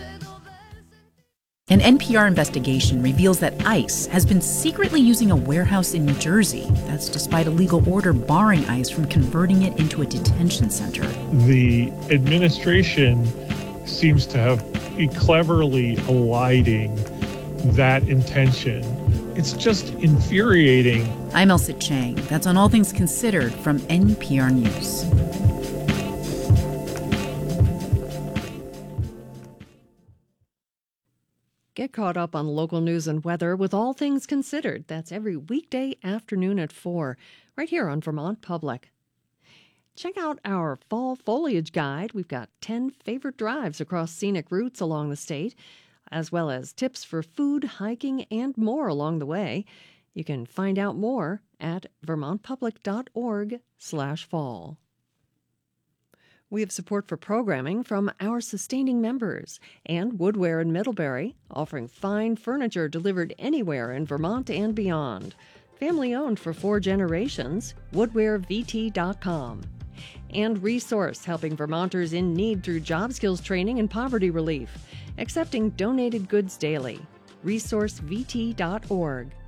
An NPR investigation reveals that ICE has been secretly using a warehouse in New Jersey. That's despite a legal order barring ICE from converting it into a detention center. The administration seems to have be cleverly eliding that intention. It's just infuriating. I'm Elsa Chang. That's on All Things Considered from NPR News. Get caught up on local news and weather with All Things Considered. That's every weekday afternoon at 4, right here on Vermont Public. Check out our fall foliage guide. We've got 10 favorite drives across scenic routes along the state, as well as tips for food, hiking, and more along the way. You can find out more at vermontpublic.org/fall. We have support for programming from our sustaining members and Woodware in Middlebury, offering fine furniture delivered anywhere in Vermont and beyond. Family owned for 4 generations, woodwarevt.com. And Resource, helping Vermonters in need through job skills training and poverty relief, accepting donated goods daily. resourcevt.org.